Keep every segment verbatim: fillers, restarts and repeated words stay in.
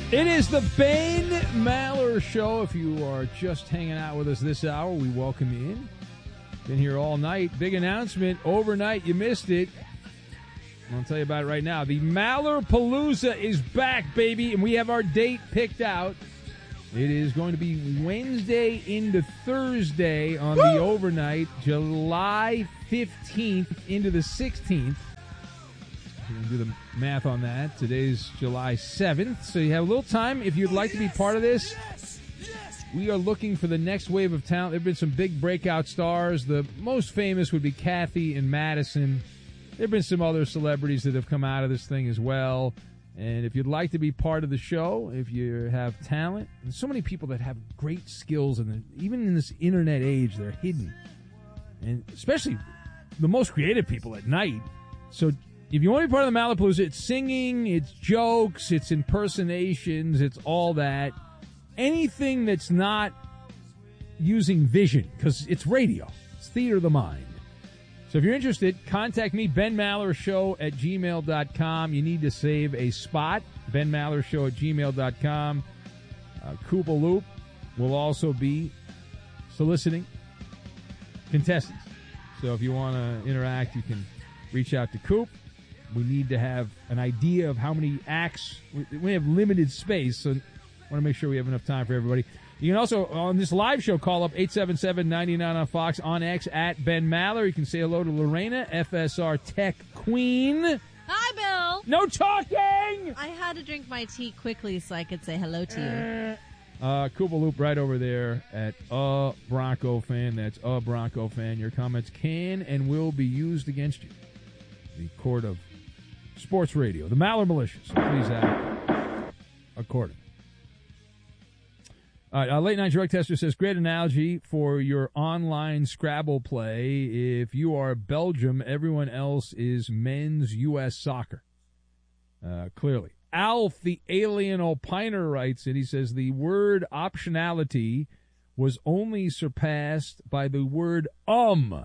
It is the Ben Maller Show. If you are just hanging out with us this hour, we welcome you in. Been here all night. Big announcement overnight. You missed it. I'll tell you about it right now. The Maller Palooza is back, baby, and we have our date picked out. It is going to be Wednesday into Thursday on Woo! The overnight, July fifteenth into the sixteenth. You can do the math on that. Today's July seventh, so you have a little time. If you'd like to be part of this, we are looking for the next wave of talent. There have been some big breakout stars. The most famous would be Kathy and Madison. There have been some other celebrities that have come out of this thing as well. And if you'd like to be part of the show, if you have talent, and so many people that have great skills, and even in this internet age, they're hidden. And especially the most creative people at night. So if you want to be part of the Malapalooza, it's singing, it's jokes, it's impersonations, it's all that. Anything that's not using vision, because it's radio. It's theater of the mind. So if you're interested, contact me, Ben Maller Show at gmail dot com. You need to save a spot, Ben Maller Show at gmail dot com. Uh, Koopa Loop will also be soliciting contestants. So if you want to interact, you can reach out to Coop. We need to have an idea of how many acts. We have limited space, so I want to make sure we have enough time for everybody. You can also, on this live show, call up eight seven seven, nine nine on Fox, on X, at Ben Maller. You can say hello to Lorena, F S R Tech Queen. Hi, Bill. No talking! I had to drink my tea quickly so I could say hello to you. Uh, Koopa Loop right over there at a Bronco fan. That's a Bronco fan. Your comments can and will be used against you. The court of sports radio. The Maller Militia. So please act accordingly. All right, uh, Late Night Drug Tester says, great analogy for your online Scrabble play. If you are Belgium, everyone else is men's U S soccer. Uh, clearly. Alf, the alien opiner, writes it. He says, the word optionality was only surpassed by the word um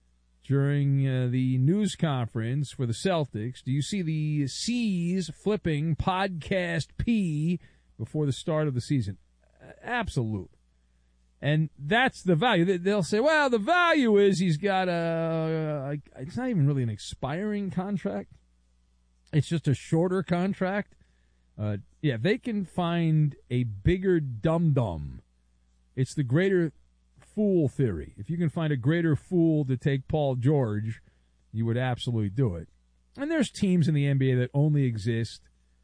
during uh, the news conference for the Celtics. Do you see the C's flipping podcast P before the start of the season? Absolutely. And that's the value. They'll say, well, the value is he's got a, it's not even really an expiring contract. It's just a shorter contract. Uh, yeah, they can find a bigger dum-dum. It's the greater fool theory. If you can find a greater fool to take Paul George, you would absolutely do it. And there's teams in the N B A that only exist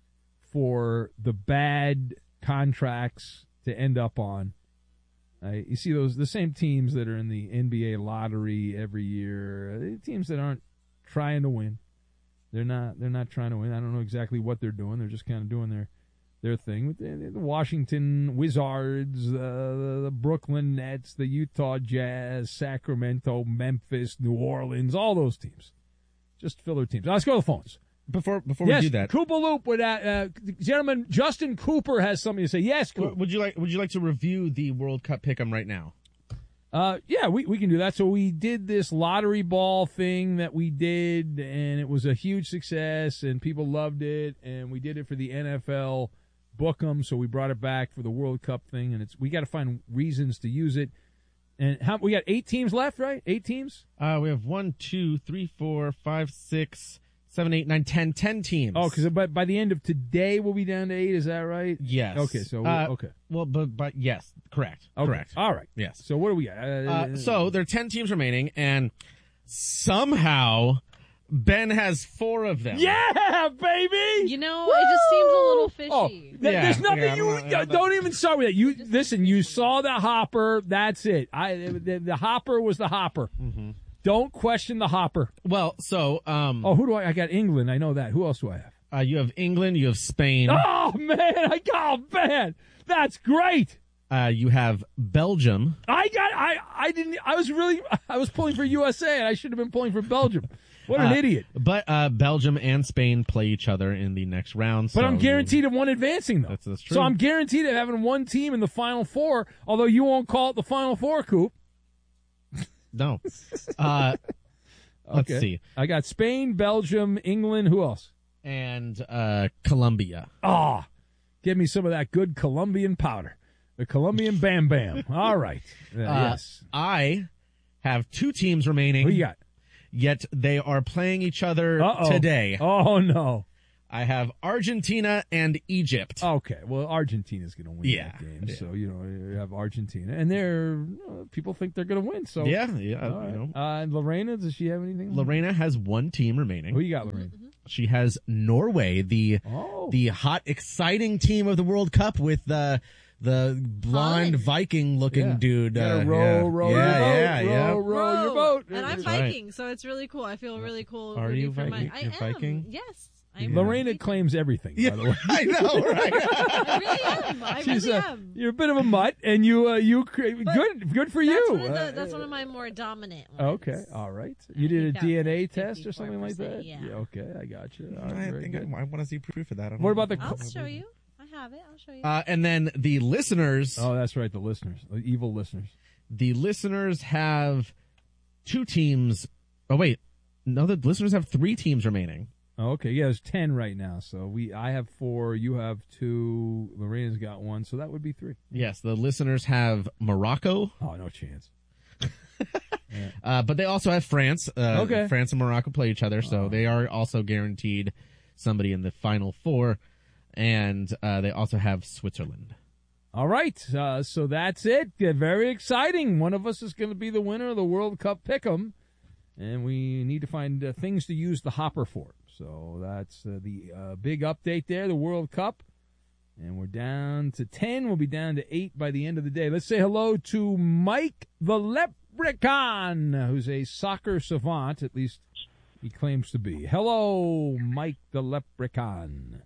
for the bad contracts to end up on. Uh, you see those the same teams that are in the N B A lottery every year. Uh, teams that aren't trying to win. They're not. They're not trying to win. I don't know exactly what they're doing. They're just kind of doing their their thing. The, the Washington Wizards, uh, the, the Brooklyn Nets, the Utah Jazz, Sacramento, Memphis, New Orleans, all those teams. Just filler teams. Now, let's go to the phones. Before before yes, we do that, Koopa Loop with that, uh, gentleman Justin Cooper has something to say. Yes, Coop. Would you like Would you like to review the World Cup pick'em right now? Uh, yeah, we we can do that. So we did this lottery ball thing that we did, and it was a huge success, and people loved it. And we did it for the N F L Book'em, so we brought it back for the World Cup thing, and it's we got to find reasons to use it. And how we got eight teams left, right? Eight teams. Uh, we have one, two, three, four, five, six. Seven, eight, nine, ten, ten teams. Oh, because by, by the end of today, we'll be down to eight. Is that right? Yes. Okay. So uh, okay. Well, but but yes, correct. Okay. Correct. All right. Yes. So what do we got? Uh, uh, so there are ten teams remaining, and somehow Ben has four of them. Yeah, baby. You know, Woo! it just seems a little fishy. Oh, th- Yeah, there's nothing yeah, you I'm not- I'm don't not- even start with that. You listen. You saw the hopper. That's it. I the, the hopper was the hopper. Mm-hmm. Don't question the hopper. Well, so um. Oh, who do I? I got England. I know that. Who else do I have? Uh, you have England. You have Spain. Oh man, I got oh, man. That's great. Uh, you have Belgium. I got. I. I didn't. I was really. I was pulling for U S A, and I should have been pulling for Belgium. What an Uh, idiot. But uh, Belgium and Spain play each other in the next round. But so I'm guaranteed of one advancing, though. That's, that's true. So I'm guaranteed of having one team in the Final Four, although you won't call it the Final Four, Coop. No. Uh, let's Okay. see. I got Spain, Belgium, England. Who else? And uh, Colombia. Ah, Give me some of that good Colombian powder. The Colombian Bam Bam. All right. Uh, Uh, yes. I have two teams remaining. Who you got? Yet they are playing each other Uh-oh. today. Oh, no. I have Argentina and Egypt. Okay, well, Argentina's going to win Yeah, that game. yeah. So, you know, you have Argentina. And they're, uh, people think they're going to win. So Yeah, yeah. All right. You know. Uh, and Lorena, does she have anything? Lorena has one team remaining. Who you got, Lorena? She has Norway, the Oh. the hot, exciting team of the World Cup with the the blonde Holland. Viking looking Yeah. dude. You gotta uh, row, yeah. row, yeah, your boat, yeah, yeah. row, row your boat. And I'm That's right. Viking, so it's really cool. I feel really cool. Are rooting you for Viking? My, I You're am. Viking? Yes. I'm Lorena Viking. claims everything, Yeah, by the way. I know, right? I really am. I She's really uh, am. you're a bit of a mutt, and you uh, you cra- good good for That's you. one of the, Uh, that's one of my more dominant ones. Okay, all right. You did a think that D N A was like test or something like that? fifty-four percent, yeah. Okay, I got you. All right, I very think good. I, I want to see proof of that. I don't What know. about the? I'll co- show you. I have it. I'll show you. Uh, and then the listeners, Oh, that's right. The listeners, the evil listeners. the listeners have two teams. Oh wait, no, the listeners have three teams remaining. Oh, okay, yeah, there's ten right now. So we, I have four. You have two. Lorena's got one. So that would be three. Yes, the listeners have Morocco, Oh, no chance. uh, but they also have France. Uh, Okay. France and Morocco play each other, so they are also guaranteed somebody in the final four. And uh, they also have Switzerland. All right, uh, so that's it. Yeah, very exciting. One of us is going to be the winner of the World Cup Pick'em, and we need to find uh, things to use the hopper for. So that's uh, the uh, big update there, the World Cup. And we're down to ten. We'll be down to eight by the end of the day. Let's say hello to Mike the Leprechaun, who's a soccer savant, at least he claims to be. Hello, Mike the Leprechaun.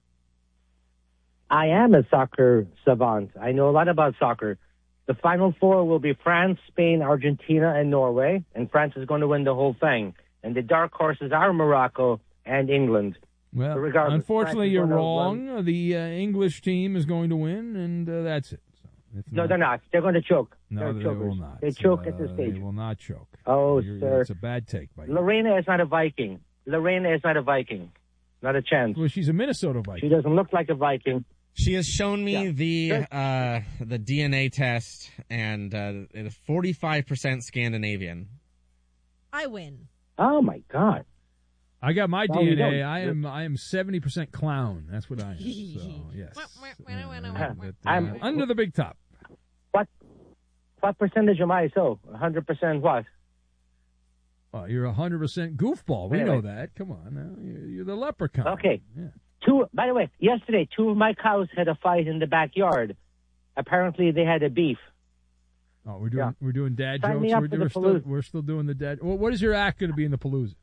I am a soccer savant. I know a lot about soccer. The final four will be France, Spain, Argentina, and Norway, and France is going to win the whole thing. And the dark horses are Morocco and England. Well, But regardless, unfortunately, France is you're gonna wrong. The uh, English team is going to win, and uh, that's it. So it's No, not- they're not. They're going to choke. No, they're they chokers. will not. They choke at Uh, this stage. They will not choke. Oh, You're- sir. It's a bad take by you. Lorena is not a Viking. Lorena is not a Viking. Not a chance. Well, she's a Minnesota She Viking. doesn't look like a Viking. She has shown me Yeah. the Good. uh, the D N A test, and uh, it is forty-five percent Scandinavian. I win. Oh, my God. I got my No, you D N A. don't. I am I am seventy percent clown. That's what I am. So yes, Uh, but, uh, I'm- under the big top. What what percentage am I so? one hundred percent what? Well, you're a hundred percent goofball. We know Anyway. that. Come on, now. You're, you're the leprechaun. Okay. Yeah. Two. By the way, yesterday, two of my cows had a fight in the backyard. Apparently, they had a beef. Oh, we're doing Yeah. we're doing dad Sign jokes. me up We're, for the we're still Palooza. we're still doing the dad. Well, what is your act going to be in the Palooza?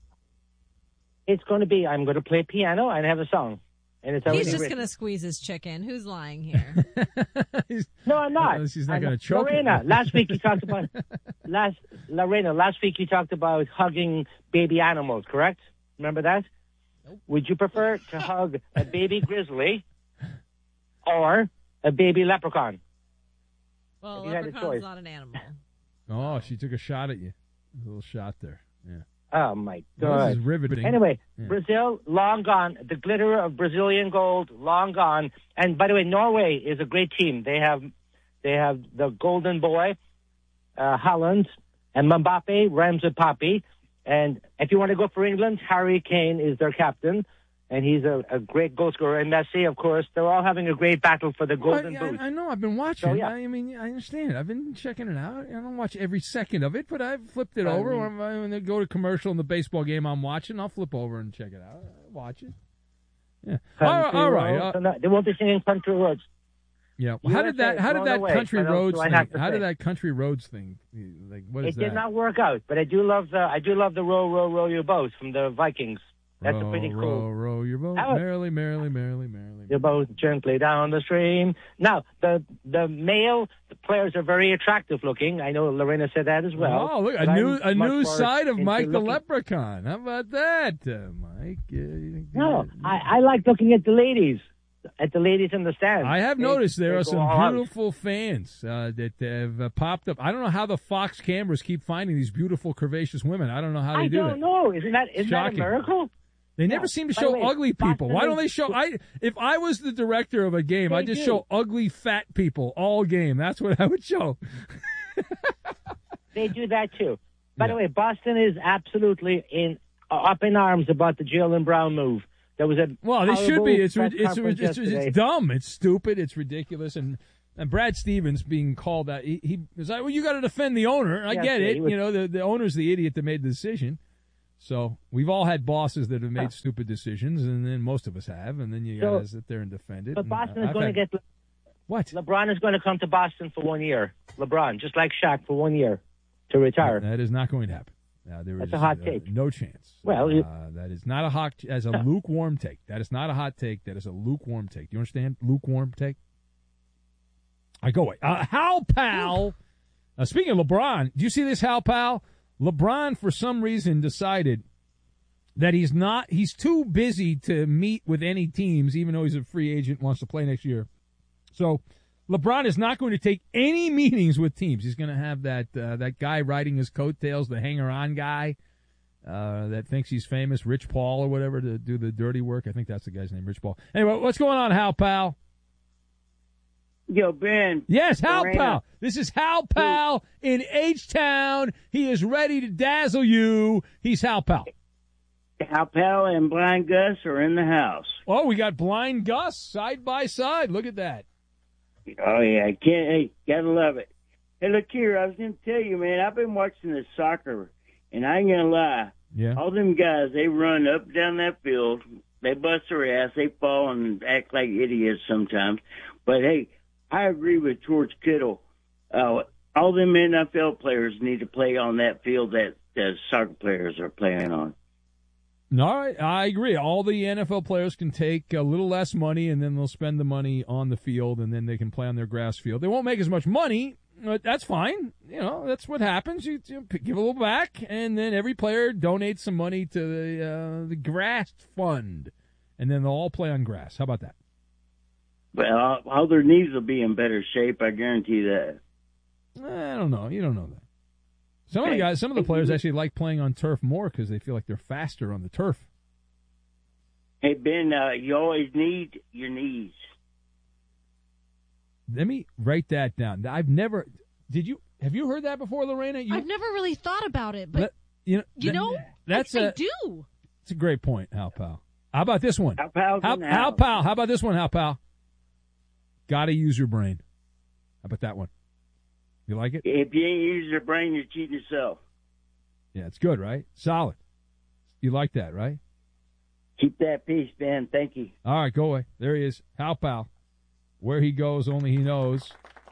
It's going to be, I'm going to play piano and have a song. And it's already He's just written. going to squeeze his chicken. Who's lying here? No, I'm not. Unless he's not I'm gonna choke it. Lorena, last week you talked about, last, Lorena, last week you talked about hugging baby animals, correct? Remember that? Would you prefer to hug a baby grizzly or a baby leprechaun? Well, If you had a leprechaun's choice. not an animal. Oh, she took a shot at you. A little shot there. Yeah. Oh, my Well, this is God. riveting. Anyway, Yeah. Brazil, long gone. The glitter of Brazilian gold, long gone. And by the way, Norway is a great team. They have, they have the golden boy, uh, Holland, and Mbappe, Ramsey Papi. And if you want to go for England, Harry Kane is their captain, and he's a, a great goal scorer. And Messi, of course, they're all having a great battle for the Well, golden I, boot. I, I know. I've been watching. So, yeah. I mean, I understand. I've been checking it out. I don't watch every second of it, but I've flipped it I over. mean- when, I, when they go to commercial in the baseball game I'm watching, I'll flip over and check it out. I watch it. Yeah. All right. Country All right. roads. Uh, So no- they won't be singing country roads. yeah. Well, how U S did that? A How did blown that away, country what else roads do I thing? have to How did say? that country roads thing? Like, what is It that? did not work out, but I do love the I do love the row row row your boat from the Vikings. That's row, a pretty row, cool. row your boat That was- merrily, merrily, merrily, merrily. Your boat gently down the stream. Now the the male players are very attractive looking. I know Lorena said that as well. Oh, look, a but I'm new a much new more side of into Mike the looking- Leprechaun. How about that, uh, Mike? Uh, you- No, I, I like looking at the ladies, at the ladies in the stands. I have They- noticed there they are go some all out. beautiful fans uh, that have uh, popped up. I don't know how the Fox cameras keep finding these beautiful, curvaceous women. I don't know how they I do don't that. know. Isn't that isn't Shocking. that a miracle? They never Yeah. seem to By the show way, ugly people. Boston Why don't is- they show? I if I was the director of a game, They I'd just do. show ugly fat people all game. That's what I would show. They do that too. By Yeah. the way, Boston is absolutely in uh, up in arms about the Jaylen Brown move. There was a Well, they should horrible be. It's press it's it's, conference it's, yesterday. it's dumb. It's stupid. It's ridiculous. And and Brad Stevens being called out. He, he was like, well, you got to defend the owner. I Yes, get yeah, it. he was- You know, the the owner's the idiot that made the decision. So we've all had bosses that have made Yeah. stupid decisions, and then most of us have, and then you So- got to sit there and defend it. But and Boston I've is going had- to get what? LeBron is going to come to Boston for one year. LeBron, just like Shaq, for one year to retire. That is not going to happen. Now, there That's is, a hot uh, take. no chance. Well, uh, you- that is not a hot. As a lukewarm take. That is not a hot take. That is a lukewarm take. Do you understand? Lukewarm take. I go away. Uh, Hal Pal. Uh, speaking of LeBron, do you see this, Hal Pal? LeBron, for some reason, decided that he's not. He's too busy to meet with any teams, even though he's a free agent, wants to play next year. So LeBron is not going to take any meetings with teams. He's going to have that uh, that guy riding his coattails, the hanger-on guy uh, that thinks he's famous, Rich Paul or whatever, to do the dirty work. I think that's the guy's name, Rich Paul. Anyway, what's going on, Hal Pal? Yo, Ben. Yes, Hal Moreno. Pal. This is Hal Pal in H-Town. He is ready to dazzle you. He's Hal Pal. Hal Pal and Blind Gus are in the house. Oh, we got Blind Gus side by side. Look at that. Oh, yeah. I can't. Hey, gotta love it. Hey, look here. I was going to tell you, man, I've been watching the soccer, and I ain't going to lie. Yeah. All them guys, they run up and down that field. They bust their ass. They fall and act like idiots sometimes. But, hey, I agree with George Kittle. Uh, all them N F L players need to play on that field that the soccer players are playing on. All right, I agree. All the N F L players can take a little less money, and then they'll spend the money on the field, and then they can play on their grass field. They won't make as much money, but that's fine. You know, that's what happens. You, you give a little back, and then every player donates some money to the uh, the grass fund, and then they'll all play on grass. How about that? Well, all, all their knees will be in better shape. I guarantee that. I don't know. You don't know that. Some of the Hey, guys, some of the hey, players you- actually like playing on turf more because they feel like they're faster on the turf. Hey, Ben, uh, you always need your knees. Let me write that down. I've never. Did you? Have you heard that before, Lorena? You, I've never really thought about it, but That- you know, you that- know, that's I, a I do. It's a great point, Hal Pal. How about this one? Hal Pal's Hal, in the Hal house. Pal. How about this one, Hal Pal? Got to use your brain. How about that one? You like it? If you ain't using your brain, you're cheating yourself. Yeah, it's good, right? Solid. You like that, right? Keep that peace, Ben. Thank you. All right, go away. There he is, Hal Pal. Where he goes, only he knows.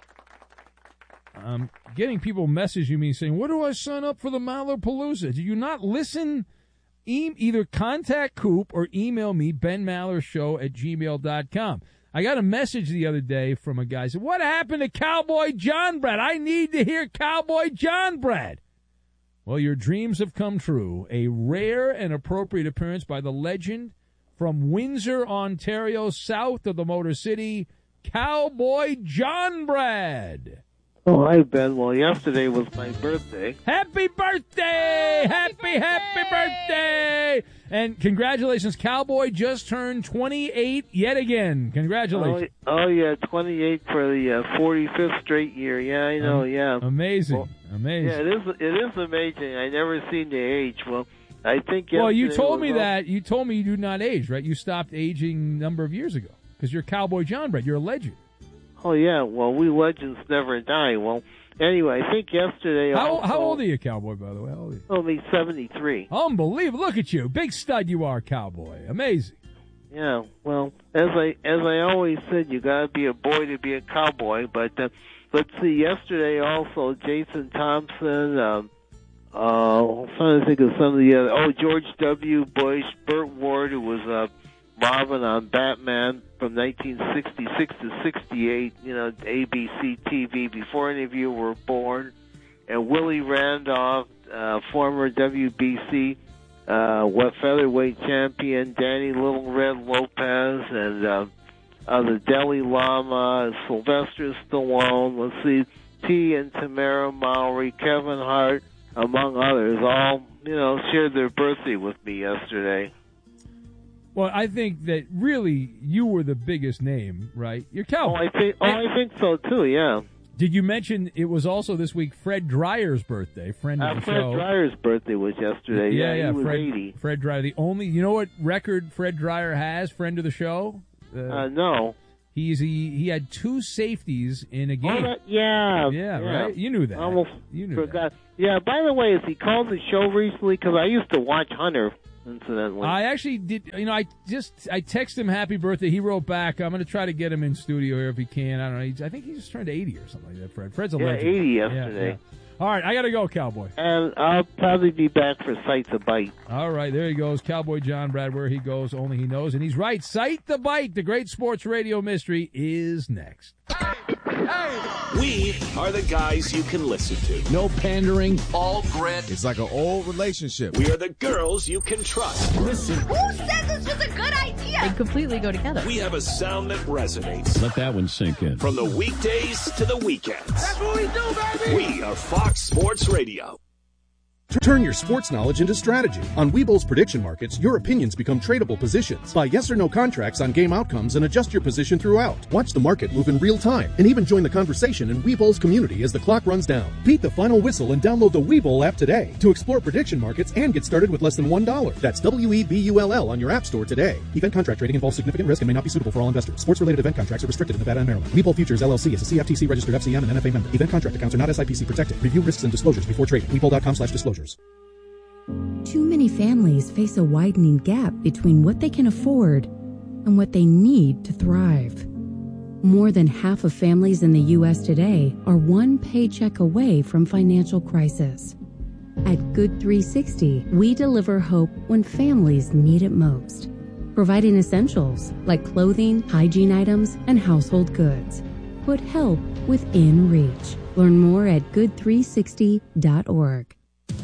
I'm getting people messaging me saying, "Where do I sign up for the Mallerpalooza?" Do you not listen? E- either contact Coop or email me, ben maller show at gmail dot com. I got a message the other day from a guy who said, "What happened to Cowboy John Brad? I need to hear Cowboy John Brad." Well, your dreams have come true. A rare and appropriate appearance by the legend from Windsor, Ontario, south of the Motor City, Cowboy John Brad. Oh, hi, Ben. Well, yesterday was my birthday. Happy birthday! Happy, happy birthday! And congratulations, Cowboy just turned twenty-eight yet again. Oh, Congratulations. oh yeah, twenty-eight for the uh, forty-fifth straight year. Yeah, I know, yeah. Amazing. Well, Amazing. Yeah, it is It is amazing. I never seen the age. Well, I think Well, you yesterday told was me all- that. You told me you do not age, right? You stopped aging a number of years ago because you're Cowboy John Brad. You're a legend. Oh, yeah, well, we legends never die. Well, anyway, I think yesterday How, also... how old are you, Cowboy, by the way? How old are you? Only seventy-three. Unbelievable. Look at you. Big stud you are, Cowboy. Amazing. Yeah, well, as I as I always said, you gotta be a boy to be a cowboy. But uh, let's see, yesterday also Jason Thompson. Um, uh, I'm trying to think of some of the other. Oh, George W. Bush, Burt Ward, who was uh, Robin on Batman from nineteen sixty-six to sixty-eight. You know, A B C T V before any of you were born. And Willie Randolph, uh, former W B C. Uh, what featherweight champion Danny Little Red Lopez and uh, uh, the Dalai Lama, Sylvester Stallone. Let's see, T and Tamara Mowry, Kevin Hart, among others, all you know shared their birthday with me yesterday. Well, I think that really you were the biggest name, right? You're Cowboy. Oh, I think. Oh, I think so too. Yeah. Did you mention it was also this week Fred Dreyer's birthday? Friend of Uh, the Fred show. Dreyer's birthday was yesterday. Yeah, yeah. he was Fred, eighty. Fred Dreyer, the only. You know what record Fred Dreyer has? Friend of the show. Uh, Uh, no. He's he he had two safeties in a game. Oh, that, yeah, yeah, right. You knew that. I almost you knew forgot. that. Yeah. By the way, has he called the show recently? Because I used to watch Hunter. Incidentally, I actually did. You know, I just I texted him happy birthday. He wrote back. I'm going to try to get him in studio here if he can. I don't know. He's, I think he just turned eighty or something like that. Fred. Fred's a yeah, legend. eighty Yeah, yesterday. yeah. All right, I got to go, Cowboy. And I'll probably be back for Sight the Bite. All right, there he goes, Cowboy John Brad. Where he goes, only he knows, and he's right. Sight the Bite, the great sports radio mystery, is next. We are the guys you can listen to. No pandering. All grit. It's like an old relationship. We are the girls you can trust. Listen. Who said this was a good idea? They completely go together. We have a sound that resonates. Let that one sink in. From the weekdays to the weekends. That's what we do, baby! We are Fox Sports Radio. Turn your sports knowledge into strategy. On Webull's prediction markets, your opinions become tradable positions. Buy yes or no contracts on game outcomes and adjust your position throughout. Watch the market move in real time and even join the conversation in Webull's community as the clock runs down. Beat the final whistle and download the Webull app today to explore prediction markets and get started with less than one dollar. That's W E B U L L on your app store today. Event contract trading involves significant risk and may not be suitable for all investors. Sports-related event contracts are restricted in Nevada and Maryland. Webull Futures L L C is a C F T C registered F C M and N F A member. Event contract accounts are not S I P C protected. Review risks and disclosures before trading. Webull dot com slash disclosures. Too many families face a widening gap between what they can afford and what they need to thrive. More than half of families in the U S today are one paycheck away from financial crisis. At Good three sixty, we deliver hope when families need it most, providing essentials like clothing, hygiene items, and household goods. Put help within reach. Learn more at good three sixty dot org.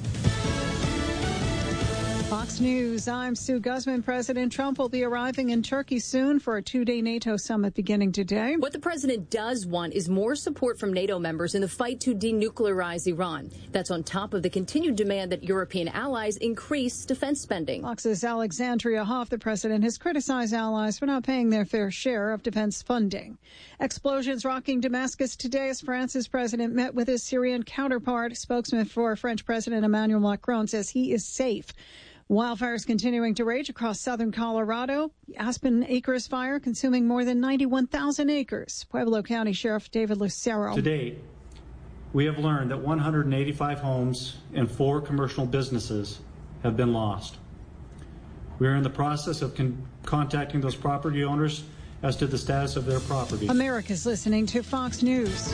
Fox News, I'm Sue Guzman. President Trump will be arriving in Turkey soon for a two-day NATO summit beginning today. What the president does want is more support from NATO members in the fight to denuclearize Iran. That's on top of the continued demand that European allies increase defense spending. Fox's Alexandria Hoff, the president, has criticized allies for not paying their fair share of defense funding. Explosions rocking Damascus today as France's president met with his Syrian counterpart. Spokesman for French President Emmanuel Macron says he is safe. Wildfires continuing to rage across southern Colorado. Aspen Acres fire consuming more than ninety-one thousand acres. Pueblo County Sheriff David Lucero. To date, we have learned that one hundred eighty-five homes and four commercial businesses have been lost. We are in the process of con- contacting those property owners as to the status of their property. America's listening to Fox News.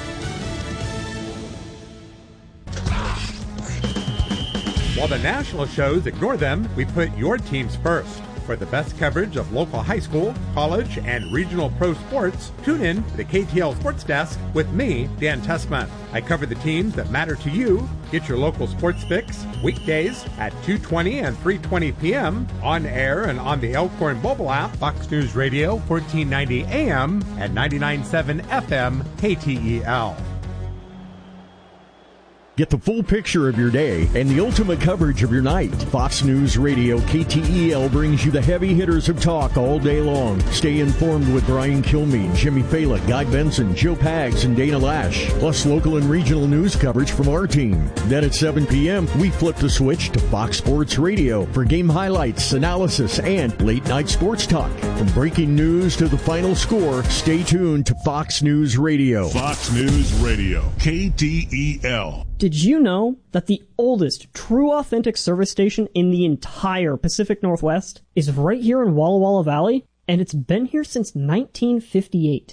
While the national shows ignore them, we put your teams first. For the best coverage of local high school, college, and regional pro sports, tune in to the K T L Sports Desk with me, Dan Tessman. I cover the teams that matter to you. Get your local sports fix weekdays at two twenty and three twenty p.m. on air and on the Elkhorn mobile app, Fox News Radio, fourteen ninety A M and ninety-nine point seven F M K T E L. Get the full picture of your day and the ultimate coverage of your night. Fox News Radio K T E L brings you the heavy hitters of talk all day long. Stay informed with Brian Kilmeade, Jimmy Fala, Guy Benson, Joe Pags, and Dana Lash. Plus local and regional news coverage from our team. Then at seven p.m., we flip the switch to Fox Sports Radio for game highlights, analysis, and late-night sports talk. From breaking news to the final score, stay tuned to Fox News Radio. Fox News Radio, K T E L. Did you know that the oldest true authentic service station in the entire Pacific Northwest is right here in Walla Walla Valley? And it's been here since nineteen fifty-eight.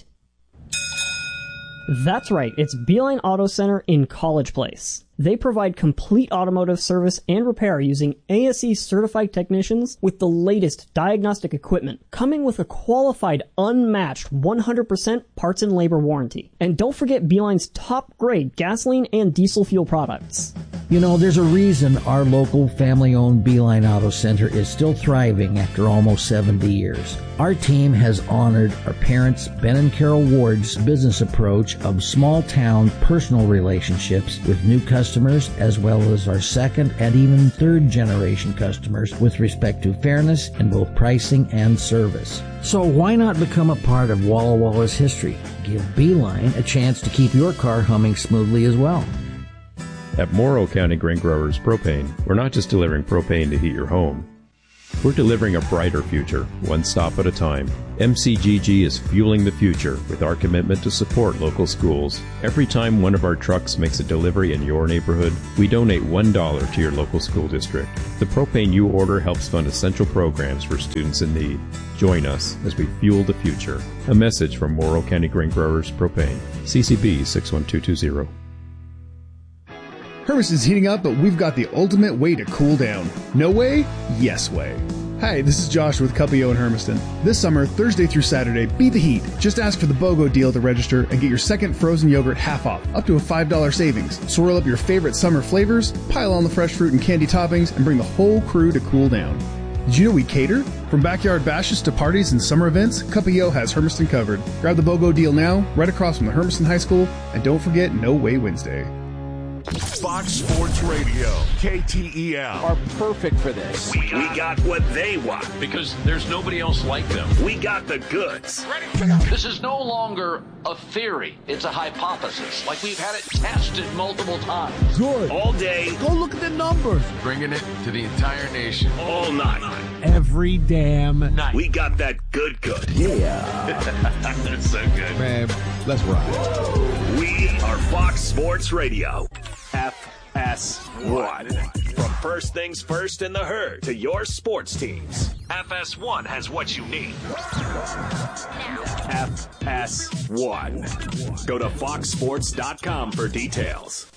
That's right, it's Beeline Auto Center in College Place. They provide complete automotive service and repair using A S E-certified technicians with the latest diagnostic equipment, coming with a qualified, unmatched one hundred percent parts and labor warranty. And don't forget Beeline's top-grade gasoline and diesel fuel products. You know, there's a reason our local family-owned Beeline Auto Center is still thriving after almost seventy years. Our team has honored our parents, Ben and Carol Ward's business approach of small-town personal relationships with new customers, as well as our second and even third-generation customers with respect to fairness in both pricing and service. So why not become a part of Walla Walla's history? Give Beeline a chance to keep your car humming smoothly as well. At Morrow County Grain Growers Propane, we're not just delivering propane to heat your home. We're delivering a brighter future, one stop at a time. M C G G is fueling the future with our commitment to support local schools. Every time one of our trucks makes a delivery in your neighborhood, we donate one dollar to your local school district. The propane you order helps fund essential programs for students in need. Join us as we fuel the future. A message from Morrow County Grain Growers Propane. C C B six one two two zero. Hermiston's heating up, but we've got the ultimate way to cool down. No way? Yes way. Hi, this is Josh with Cuppio in Hermiston. This summer, Thursday through Saturday, beat the heat. Just ask for the BOGO deal to register and get your second frozen yogurt half off, up to a five dollars savings. Swirl up your favorite summer flavors, pile on the fresh fruit and candy toppings, and bring the whole crew to cool down. Did you know we cater? From backyard bashes to parties and summer events, Cuppio has Hermiston covered. Grab the BOGO deal now, right across from the Hermiston High School, and don't forget No Way Wednesday. Fox Sports Radio, K T E L, are perfect for this. We got, we got what they want because there's nobody else like them. We got the goods. Ready? This is no longer a theory. It's a hypothesis. Like we've had it tested multiple times. Good. All day. Go look at the numbers. Bringing it to the entire nation. All night. Every damn night. We got that good good. Yeah. That's so good. Man, let's ride. We are Fox Sports Radio. F S one. From first things first in the herd to your sports teams, F S one has what you need. F S one. Go to fox sports dot com for details.